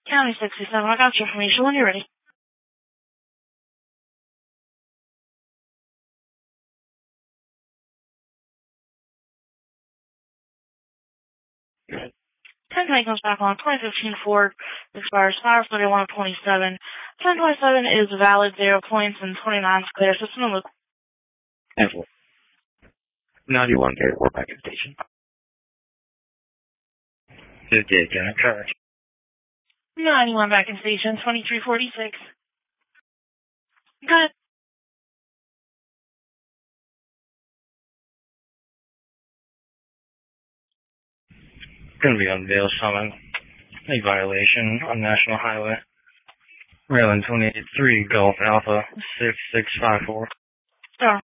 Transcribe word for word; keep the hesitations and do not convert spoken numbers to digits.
County sixty-seven, I got your information when you're ready. ten twenty comes back on. twenty fifteen Ford expires five thirty-one twenty-seven. ten twenty-seven is valid, zero points, and twenty-nine is clear. System and loop. Cancel. ninety-one Airport back in station. fifty-eight, can I charge? ninety-one back in station, twenty-three forty-six. Got it. Gonna be on bail summon. A violation on National Highway. Railing twenty-eight three Gulf Alpha six six five four. Star.